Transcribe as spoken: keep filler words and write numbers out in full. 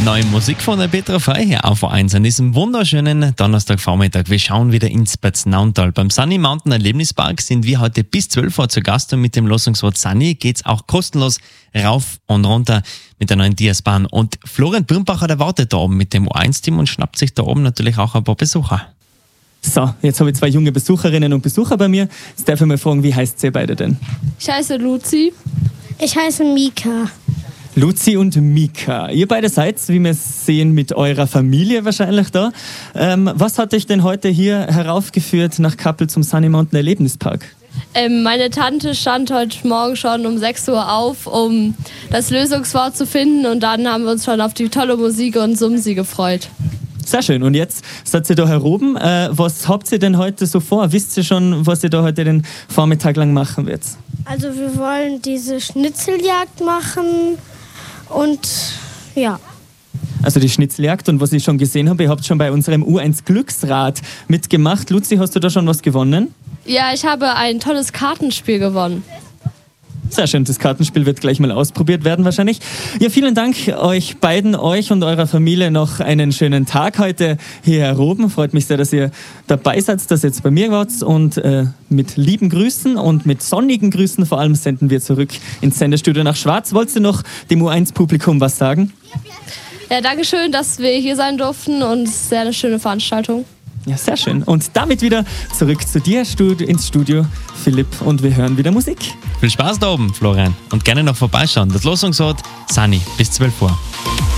Neue Musik von der Petra Frey hier auf eins an diesem wunderschönen Donnerstagvormittag. Wir schauen wieder ins Betznauntal. Beim Sunny Mountain Erlebnispark sind wir heute bis zwölf Uhr zu Gast und mit dem Losungswort Sunny geht's auch kostenlos rauf und runter mit der neuen Diasbahn. Und Florian Birnbacher, der wartet da oben mit dem U eins Team und schnappt sich da oben natürlich auch ein paar Besucher. So, jetzt habe ich zwei junge Besucherinnen und Besucher bei mir. Jetzt darf ich mal fragen, wie heißt ihr beide denn? Ich heiße Luzi. Ich heiße Mika. Luzi und Mika. Ihr beide seid, wie wir sehen, mit eurer Familie wahrscheinlich da. Ähm, was hat euch denn heute hier heraufgeführt nach Kappel zum Sunny Mountain Erlebnispark? Ähm, meine Tante stand heute Morgen schon um sechs Uhr auf, um das Lösungswort zu finden. Und dann haben wir uns schon auf die tolle Musik und Sumsi gefreut. Sehr schön. Und jetzt seid ihr da heroben. Äh, was habt ihr denn heute so vor? Wisst ihr schon, was ihr da heute den Vormittag lang machen werdet? Also wir wollen diese Schnitzeljagd machen und ja. Also die Schnitzeljagd, und was ich schon gesehen habe, ihr habt schon bei unserem U eins Glücksrad mitgemacht. Luzi, hast du da schon was gewonnen? Ja, ich habe ein tolles Kartenspiel gewonnen. Sehr schön, das Kartenspiel wird gleich mal ausprobiert werden wahrscheinlich. Ja, vielen Dank euch beiden, euch und eurer Familie noch einen schönen Tag heute hier heroben. Freut mich sehr, dass ihr dabei seid, dass ihr jetzt bei mir wart. Und äh, mit lieben Grüßen und mit sonnigen Grüßen vor allem senden wir zurück ins Sendestudio nach Schwarz. Wolltest du noch dem U eins Publikum was sagen? Ja, danke schön, dass wir hier sein durften und es ist sehr eine schöne Veranstaltung. Ja, sehr schön. Und damit wieder zurück zu dir ins Studio, Philipp, und wir hören wieder Musik. Viel Spaß da oben, Florian. Und gerne noch vorbeischauen. Das Losungswort Sunny bis zwölf Uhr.